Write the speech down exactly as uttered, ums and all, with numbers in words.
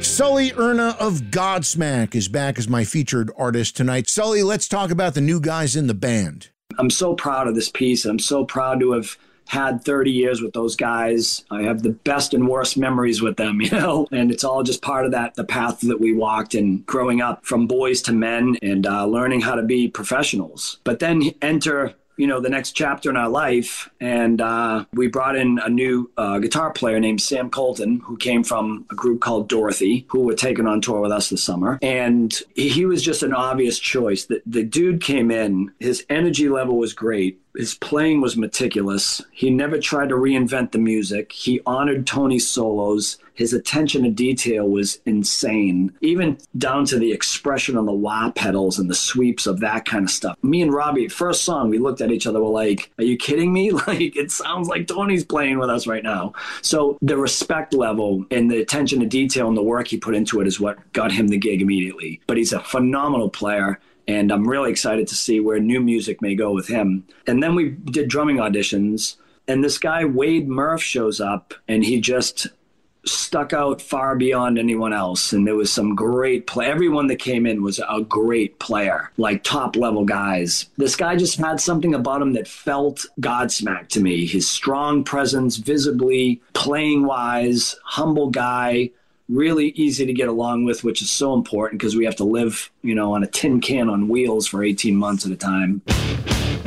Sully Erna of Godsmack is back as my featured artist tonight. Sully, let's talk about the new guys in the band. I'm so proud of this piece. I'm so proud to have had thirty years with those guys. I have the best and worst memories with them, you know, and it's all just part of that, the path that we walked in growing up from boys to men and uh, learning how to be professionals. But then enter you know, the next chapter in our life. And uh, we brought in a new uh, guitar player named Sam Colton, who came from a group called Dorothy, who were taken on tour with us this summer. And he was just an obvious choice. The, the dude came in, his energy level was great. His playing was meticulous. He never tried to reinvent the music. He honored Tony's solos. His attention to detail was insane, even down to the expression on the wah pedals and the sweeps of that kind of stuff. Me and Robbie, first song, we looked at each other, we're like, are you kidding me? Like, it sounds like Tony's playing with us right now. So the respect level and the attention to detail and the work he put into it is what got him the gig immediately. But he's a phenomenal player. And I'm really excited to see where new music may go with him. And then we did drumming auditions, and this guy, Wade Murph, shows up, and he just stuck out far beyond anyone else. And there was some great play. Everyone that came in was a great player, like top level guys. This guy just had something about him that felt Godsmack to me. His strong presence, visibly, playing wise, humble guy, really easy to get along with, which is so important because we have to live, you know, on a tin can on wheels for eighteen months at a time.